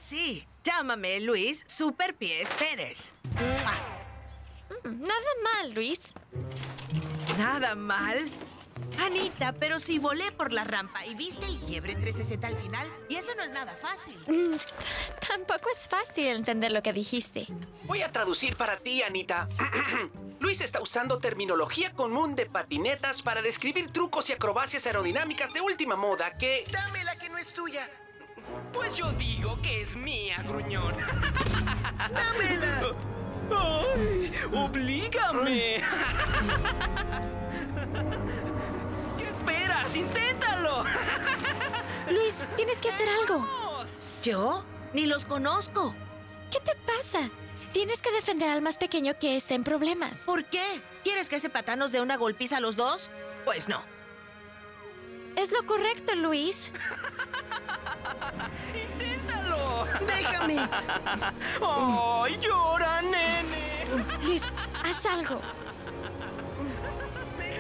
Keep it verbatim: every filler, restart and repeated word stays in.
sí. Llámame Luis Superpies Pérez. Mm, nada mal, Luis. Nada mal. Anita, pero si volé por la rampa y viste el quiebre trescientos sesenta al final, y eso no es nada fácil. Mm, tampoco es fácil entender lo que dijiste. Voy a traducir para ti, Anita. Luis está usando terminología común de patinetas para describir trucos y acrobacias aerodinámicas de última moda que... Dame la que no es tuya. Pues yo digo que es mía, gruñón. ¡Dámela! ¡Ay! ¡Oblígame! ¿Qué esperas? ¡Inténtalo! Luis, tienes que hacer algo. ¡Vamos! ¿Yo? Ni los conozco. ¿Qué te pasa? Tienes que defender al más pequeño que esté en problemas. ¿Por qué? ¿Quieres que ese patán nos dé una golpiza a los dos? Pues no. Es lo correcto, Luis. ¡Inténtalo! ¡Déjame! ¡Ay, llora, nene! Luis, haz algo.